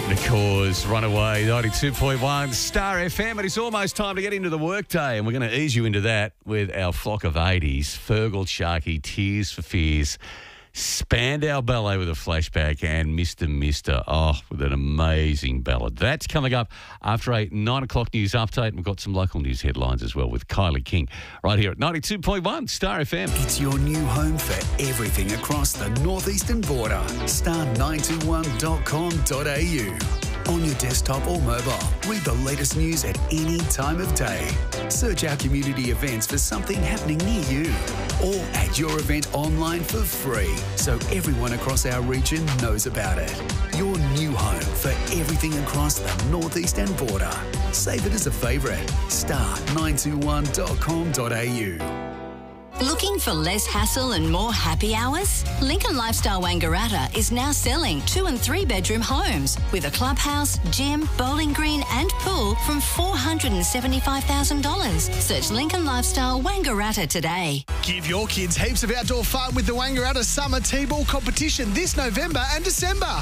Because Runaway 92.1 Star FM, and it's almost time to get into the workday, and we're going to ease you into that with our flock of 80s. Fergal, Sharkey, Tears for Fears, Spandau Ballet with a flashback, and Mr. Mister. Oh, with an amazing ballad. That's coming up after a 9 o'clock news update. And we've got some local news headlines as well with Kylie King right here at 92.1 Star FM. It's your new home for everything across the northeastern border. Star921.com.au. On your desktop or mobile, read the latest news at any time of day. Search our community events for something happening near you. Or add your event online for free so everyone across our region knows about it. Your new home for everything across the northeastern border. Save it as a favourite. Star921.com.au. Looking for less hassle and more happy hours? Lincoln Lifestyle Wangaratta is now selling 2 and 3 bedroom homes with a clubhouse, gym, bowling green and pool from $475,000. Search Lincoln Lifestyle Wangaratta today. Give your kids heaps of outdoor fun with the Wangaratta Summer T-Ball competition this November and December.